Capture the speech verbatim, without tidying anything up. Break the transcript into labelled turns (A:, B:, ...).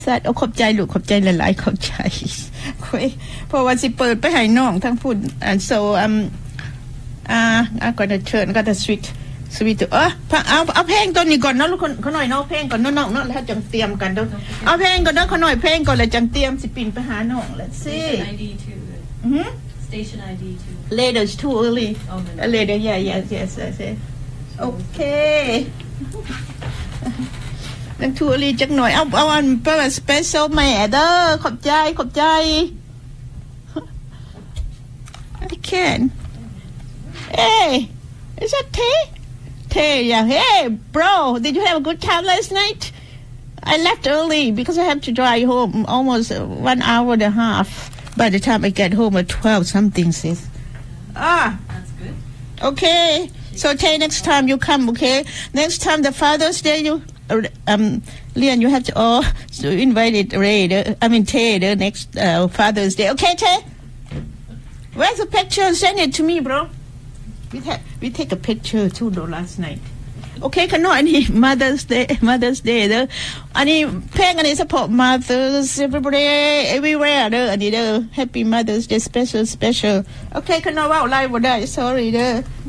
A: สัตว์เอาขอบใจลูกขอบใจหลายๆขอบใจคุยเพราะว่าสิเปิดไปให้น้องทั้งพูด and so um uh I'm gonna turn got a sweet sweet เออเอาเอาเพลงตัวนี้ก่อนเนาะลูกคนเขาหน่อยเนาะเพลงก่อนเนาะเนาะแล้วจังเตรียมกันเด้อเอาเพลงก่อนเนาะเขาหน่อยเพลงก่อนแล้วจังเตรียมสิปินไปหาน้อง let's see
B: Station ไอ ดี too
A: อือ
B: Station ไอ ดี too
A: later it's too early
B: oh no
A: later yeah yes yes yes okayนั่งทูรีจักหน่อยเอาเอาอันเป็น special แม่เด้อขอบใจขอบใจ I can hey is that Tay Tay yeah hey bro did you have a good time last night I left early because I have to drive home almost one hour and a half by the time I get home at twelve something sis
B: ah that's good
A: okay so Tay next time you come okay next time the Father's Day you um Leon you have to oh so invited Ray the, I mean Tay the next uh, Father's Day okay Tay where's the picture send it to me bro we ta- we take a picture too though last night okay ขนมอันนี้ Mother's Day Mother's Day เด้ออันนี้เพลงอันนี้ support mothers everybody everywhere เด้ออันนี้เด้อ Happy Mother's Day special special okay ขนมว่าอะไรบ่ได้ sorry เด้อ